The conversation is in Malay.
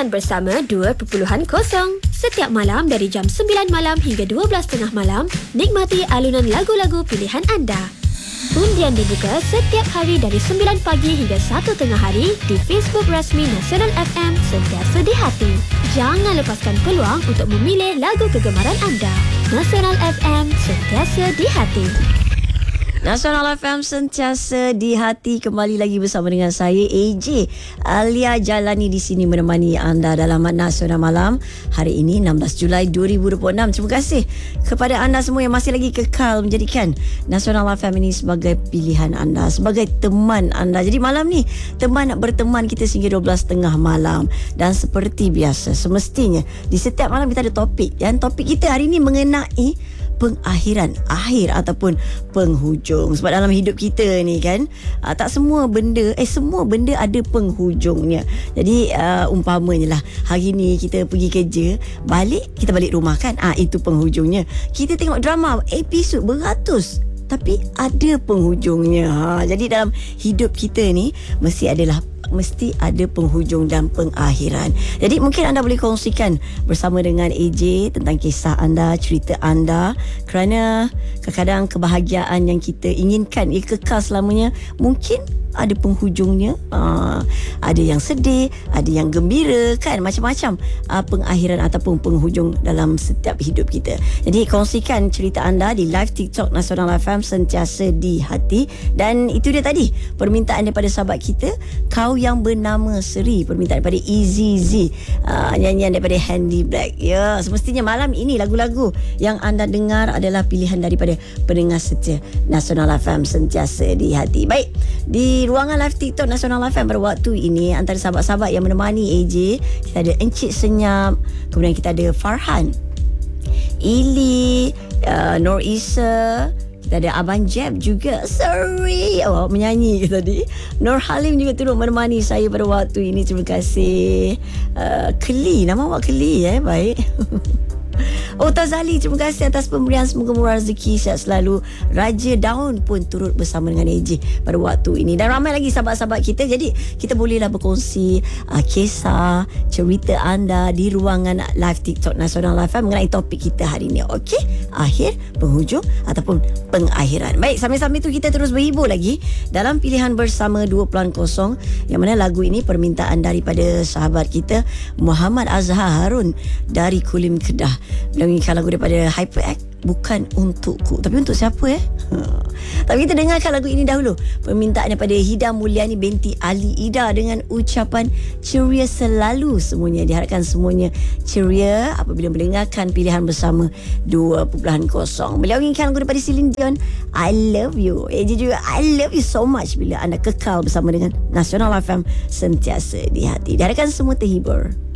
Pilihan Bersama 2.0. Setiap malam dari jam 9 malam hingga 12.30 malam, nikmati alunan lagu-lagu pilihan anda. Undian dibuka setiap hari dari 9 pagi hingga 1 tengah hari di Facebook rasmi Nasional FM Sentiasa di Hati. Jangan lepaskan peluang untuk memilih lagu kegemaran anda. Nasional FM Sentiasa di Hati. Nasional FM Sentiasa di Hati, kembali lagi bersama dengan saya AJ Alia Jalani di sini menemani anda dalam Nasional Malam hari ini 16 Julai 2026. Terima kasih kepada anda semua yang masih lagi kekal menjadikan Nasional FM ini sebagai pilihan anda, sebagai teman anda. Jadi malam ni teman nak berteman kita sehingga 12.30 malam, dan seperti biasa semestinya di setiap malam kita ada topik, dan topik kita hari ini mengenai pengakhiran, akhir ataupun penghujung. Sebab dalam hidup kita ni kan, tak semua benda semua benda ada penghujungnya. Jadi umpamanya lah, hari ni kita pergi kerja, kita balik rumah kan, itu penghujungnya. Kita tengok drama episod beratus, tapi ada penghujungnya. Jadi dalam hidup kita ni mesti ada penghujung dan pengakhiran. Jadi mungkin anda boleh kongsikan bersama dengan AJ tentang kisah anda, cerita anda, kerana kadang-kadang kebahagiaan yang kita inginkan ia kekal selamanya mungkin ada penghujungnya. Ada yang sedih, ada yang gembira kan, macam-macam pengakhiran ataupun penghujung dalam setiap hidup kita. Jadi kongsikan cerita anda di live TikTok Nasional FM Sentiasa di Hati. Dan itu dia tadi permintaan daripada sahabat kita, Kau Yang Bernama Seri, permintaan daripada Easy Z, nyanyian daripada Handy Black. Ya, semestinya malam ini lagu-lagu yang anda dengar adalah pilihan daripada pendengar setia Nasional FM Sentiasa di Hati. Baik, di ruangan live TikTok Nasional FM pada waktu ini, antara sahabat-sahabat yang menemani AJ, kita ada Encik Senyap, kemudian kita ada Farhan, Ili, Nur Isa, kita ada Abang Jeb juga. Sorry, menyanyi tadi. Nur Halim juga turut menemani saya pada waktu ini. Terima kasih. Keli, nama awak Keli baik. Tazali, terima kasih atas pemberian, semoga murah rezeki, sihat selalu. Raja Daun pun turut bersama dengan AJ pada waktu ini, dan ramai lagi sahabat-sahabat kita. Jadi kita bolehlah berkongsi kisah, cerita anda di ruangan live TikTok Nasional FM mengenai topik kita hari ini. Okey, akhir, penghujung ataupun pengakhiran. Baik, sambil-sambil tu kita terus berhibur lagi dalam Pilihan Bersama 2.0, yang mana lagu ini permintaan daripada sahabat kita Muhammad Azhar Harun dari Kulim Kedah. Menyanyikan lagu daripada HyperX, Bukan Untukku. Tapi untuk siapa Tapi kita dengarkan lagu ini dahulu. Permintaan daripada Hida Mulyani binti Ali Ida dengan ucapan ceria selalu semuanya. Diharapkan semuanya ceria apabila mendengarkan Pilihan Bersama 2.0. Beliau inginkan lagu daripada Celine Dion, I Love You. AJ juga, I love you so much bila anda kekal bersama dengan Nasional FM Sentiasa di Hati. Diharapkan semua terhibur.